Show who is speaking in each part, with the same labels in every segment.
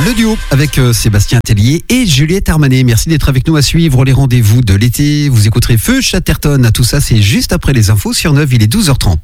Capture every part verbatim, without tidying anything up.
Speaker 1: Le duo avec euh, Sébastien Tellier et Juliette Armanet. Merci d'être avec nous à suivre les rendez-vous de l'été. Vous écouterez Feu Chatterton. Tout ça, c'est juste après les infos sur neuf. Il est douze heures trente.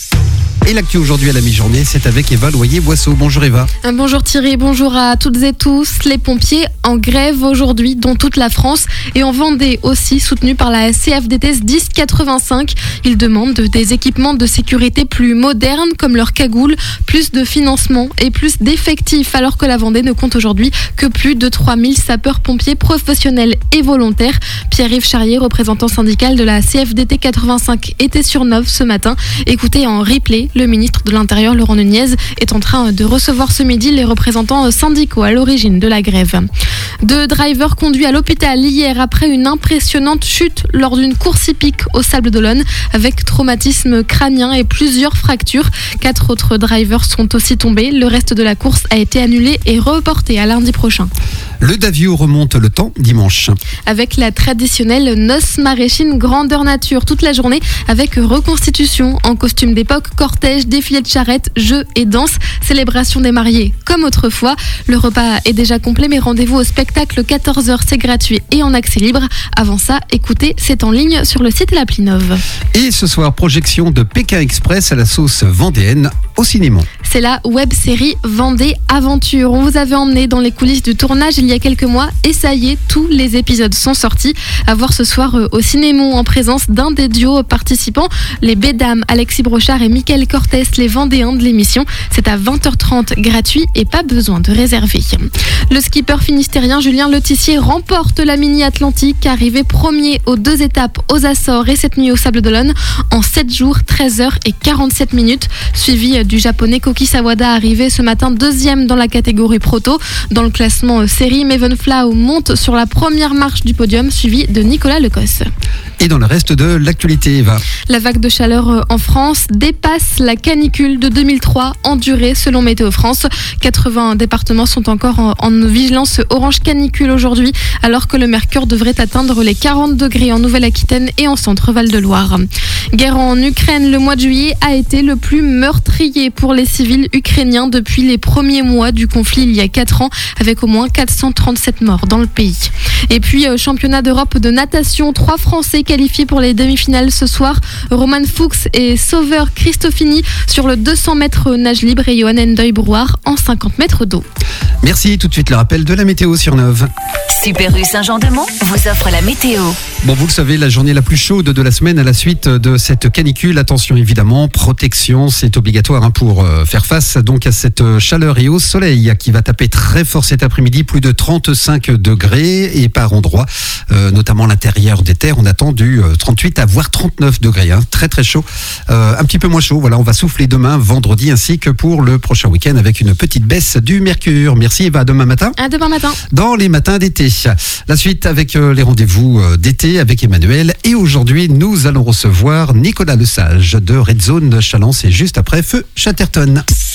Speaker 1: Et l'actu aujourd'hui à la mi-journée, c'est avec Eva Loyer-Boisseau. Bonjour Eva.
Speaker 2: Bonjour Thierry, bonjour à toutes et tous. Les pompiers en grève aujourd'hui dans toute la France et en Vendée aussi, soutenus par la C F D T S dix quatre-vingt-cinq. Ils demandent des équipements de sécurité plus modernes comme leurs cagoules, plus de financement et plus d'effectifs, alors que la Vendée ne compte aujourd'hui que plus de trois mille sapeurs-pompiers professionnels et volontaires. Pierre-Yves Charrier, représentant syndical de la C F D T quatre-vingt-cinq, était sur neuf ce matin. Écoutez en replay. Le ministre de l'Intérieur, Laurent Nunez, est en train de recevoir ce midi les représentants syndicaux à l'origine de la grève. Deux drivers conduits à l'hôpital hier après une impressionnante chute lors d'une course hippique au Sables d'Olonne avec traumatisme crânien et plusieurs fractures. Quatre autres drivers sont aussi tombés. Le reste de la course a été annulé et reporté à lundi prochain.
Speaker 1: Le Davio remonte le temps dimanche.
Speaker 2: Avec la traditionnelle noce maraîchine grandeur nature toute la journée avec reconstitution en costume d'époque, cortège, défilé de charrettes, jeux et danses, célébration des mariés comme autrefois. Le repas est déjà complet mais rendez-vous au spectacle quatorze heures, c'est gratuit et en accès libre. Avant ça, écoutez, c'est en ligne sur le site L'Appli Nove.
Speaker 1: Et ce soir, projection de Pékin Express à la sauce vendéenne au cinéma.
Speaker 2: C'est la web-série Vendée Aventure. On vous avait emmené dans les coulisses du tournage il y a quelques mois et ça y est, tous les épisodes sont sortis. À voir ce soir au Cinémon en présence d'un des duos participants, les Bédames, Alexis Brochard et Mickaël Cortès, les Vendéens de l'émission. C'est à vingt heures trente, gratuit et pas besoin de réserver. Le skipper finistérien Julien Letissier remporte la Mini Atlantique, arrivé premier aux deux étapes aux Açores et cette nuit au Sables d'Olonne en sept jours, treize heures et quarante-sept minutes, suivi du japonais Koki Sawada, arrivé ce matin deuxième dans la catégorie proto. Dans le classement série, Maven Flow monte sur la première marche du podium, suivi de Nicolas Lecosse.
Speaker 1: Et dans le reste de l'actualité, Eva.
Speaker 2: La vague de chaleur en France dépasse la canicule de deux mille trois endurée selon Météo France. quatre-vingts départements sont encore en, en vigilance orange canicule aujourd'hui, alors que le mercure devrait atteindre les quarante degrés en Nouvelle-Aquitaine et en centre Val-de-Loire. Guerre en Ukraine, le mois de juillet a été le plus meurtrier pour les civils ukrainiens depuis les premiers mois du conflit il y a quatre ans, avec au moins quatre cent trente-sept morts dans le pays. Et puis, euh, championnat d'Europe de natation, trois Français qualifiés pour les demi-finales ce soir. Roman Fuchs et Sauveur Christofini sur le deux cents mètres nage libre et Johan Endoy-Brouard en cinquante mètres d'eau.
Speaker 1: Merci, tout de suite le rappel de la météo sur neuf.
Speaker 3: Super U Saint-Jean-de-Mont vous offre la météo.
Speaker 1: Bon, vous le savez, la journée la plus chaude de la semaine à la suite de cette canicule. Attention évidemment, protection, c'est obligatoire hein, pour euh, faire face donc à cette chaleur et au soleil qui va taper très fort cet après-midi, plus de trente-cinq degrés et par endroits, euh, notamment l'intérieur des terres, on attend du euh, trente-huit à voire trente-neuf degrés, hein, très très chaud, euh, un petit peu moins chaud. Voilà, on va souffler demain, vendredi, ainsi que pour le prochain week-end avec une petite baisse du mercure. Merci Eva, à demain matin.
Speaker 2: À demain matin. Dans
Speaker 1: les matins d'été. La suite avec euh, les rendez-vous euh, d'été avec Emmanuel. Et aujourd'hui, nous allons recevoir Nicolas Lesage de Red Zone Chalon. C'est juste après Feu Chatterton.